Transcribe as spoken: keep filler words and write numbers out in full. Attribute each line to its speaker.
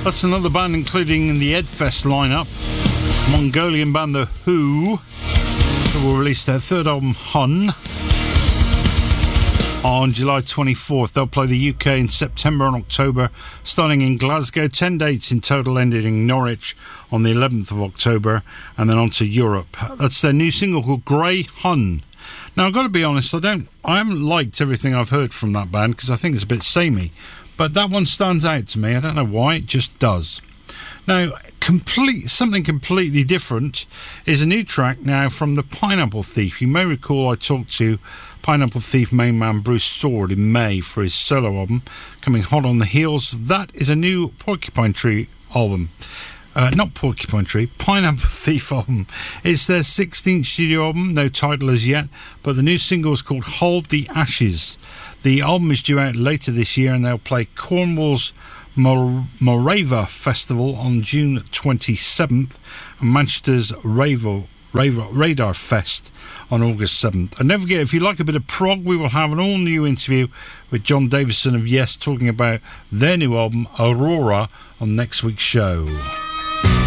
Speaker 1: That's another band including in the Edfest lineup. Mongolian band The Who, who will release their third album, Hun, on July twenty-fourth. They'll play the U K in September and October, starting in Glasgow. Ten dates in total, ending in Norwich on the eleventh of October, and then on to Europe. That's their new single called Grey Hun. Now, I've got to be honest, I don't, I haven't liked everything I've heard from that band because I think it's a bit samey. But that one stands out to me. I don't know why, it just does. Now, complete something completely different is a new track now from the Pineapple Thief. You may recall I talked to Pineapple Thief main man Bruce Sword in May for his solo album, coming hot on the heels. That is a new Porcupine Tree album. Uh, not Porcupine Tree, Pineapple Thief album. It's their sixteenth studio album, no title as yet, but the new single is called Hold the Ashes. The album is due out later this year, and they'll play Cornwall's Mor- Morava Festival on June twenty-seventh and Manchester's Ravo, Ravo, Radar Fest on August seventh. And don't forget, if you like a bit of prog, we will have an all-new interview with John Davison of Yes talking about their new album, Aurora, on next week's show.